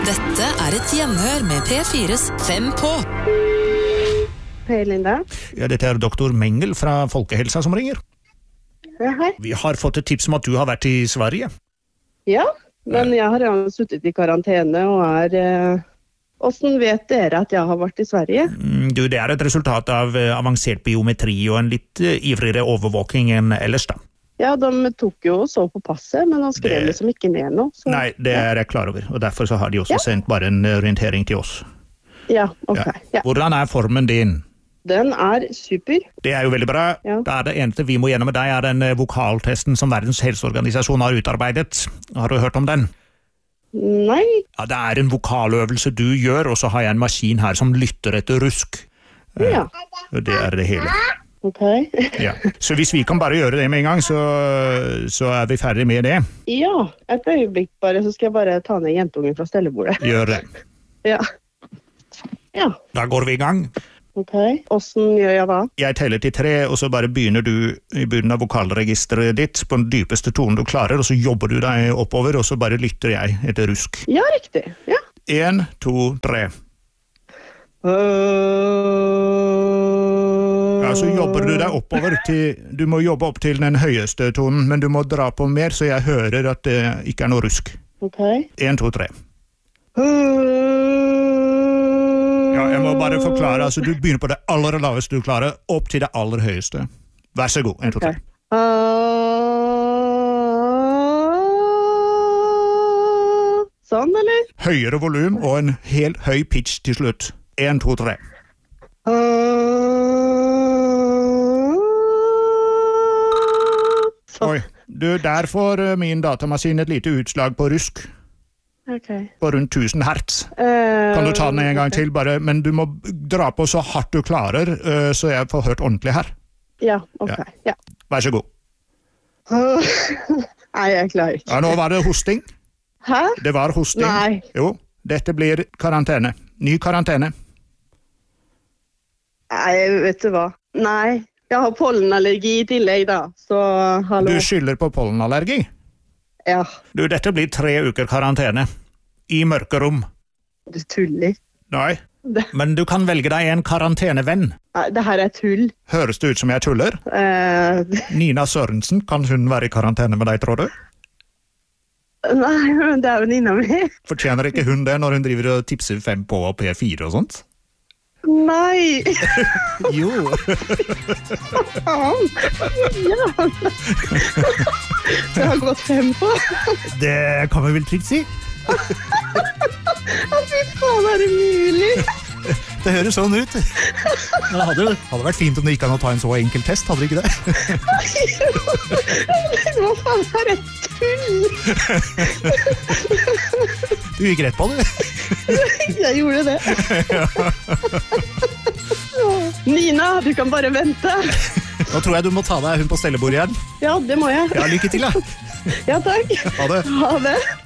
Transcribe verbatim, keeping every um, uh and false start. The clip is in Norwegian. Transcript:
Dette er et gjenhør med P fires Fem på. Hei, Linda. Ja, dette er doktor Mengel fra Folkehelsa som ringer. Ja, hei. Vi har fått et tips om at du har vært i Sverige. Ja, men jeg har jo suttet i karantene og er... Eh, hvordan vet dere at jeg har vært i Sverige? Mm, Du, det er et resultat av eh, avansert biometri og en litt eh, ivrigere overvåking enn ellers da. Ja, de tok jo så på passet, men de skrev Det- liksom ikke ned noe. Så... Nei, det er jeg klar over, og derfor så har de også Ja. sendt bare en orientering til oss. Ja, ok. Ja. Ja. Hvordan er formen din? Den er super. Det er jo veldig bra. Ja. Da er det eneste vi må gjennom med deg er den eh, vokaltesten som Verdens helseorganisasjon har utarbeidet. Har du hørt om den? Nei, Ja, det er en vokaløvelse du gjør, og så har jeg en maskin her som lytter etter rusk. Eh, ja. Og det er det hele. Ok. Ja. Så hvis vi kan bare gjøre det med en gang, så, så er vi ferdig med det. Ja, et øyeblikk bare, så skal jeg bare ta ned jentungen fra stellebordet. Gjør det. Ja. Ja, Da går vi i gang. ok. Hvordan gjør jeg da? Jeg teller til tre, og så bare begynner du i bunnen av vokalregisteret ditt på den dypeste tonen du klarer, og så jobber du deg oppover, og så bare lytter jeg etter rusk. Ja, riktig. Ja. En, to, tre. Ja, så jobber du deg oppover til, du må jobbe opp til den høyeste tonen, men du må dra på mer, så jeg hører at det ikke er noe rusk. Ok. En, to, tre. Ja, jeg må bare forklare, altså du begynner på det aller laveste du klarer, opp til det aller høyeste. Vær så god, en, to, tre. Ok. Sånn, eller? Høyere volum og en helt høy pitch til slutt. En, to, tre. Sånn. Oi, du, der får eh, min datamaskin et lite utslag på rusk, Ok. på rundt tusen hertz. Eh, Kan du ta den en gang til, bare, men du må dra på så hardt du klarer, eh, så jeg får hørt ordentlig her. Ja, ok. Ja. Ja. Vær så god. Nei, jeg klarer ikke. Ja, nå var det hosting. Hæ? Det var hosting. Nei. Jo, dette blir karantene. Ny karantene. Nei, vet du hva? Nei, jeg har pollenallergi i tillegg da, så hallo. Du skylder på pollenallergi. Ja, Du, dette blir tre uker karantene. I mørkerom. du tuller. Nei, Det, men du kan velge deg en karantenevenn. nei, det her er tull. Høres det ut som jeg tuller? Eh, Nina Sørensen, kan hun være i karantene med deg, tror du? nei, men det er venninna mi. Fortjener ikke hun det når hun driver og tipser fem på og P fire og sånt? Nei. Jo. Faen. Ja. Det har gått fem på. Det kan vi vel trygt si. Å, fy faen, er det mulig? Det høres sånn ut. Det hadde, hadde vært fint om det gikk an å ta en så enkel test, hadde det ikke det? Hva faen er det tull? Du gikk rett på det. Jeg gjorde det. Nina, du kan bare vente. Nå tror jeg du må ta deg hun på stellebordet igjen. Ja, det må jeg. Ja, lykke til da. Ja, takk. Ha det. Ha det.